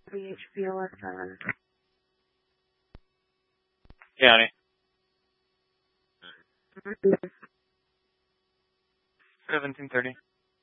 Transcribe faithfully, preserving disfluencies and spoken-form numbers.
B H B O S seven. County. seventeen thirty.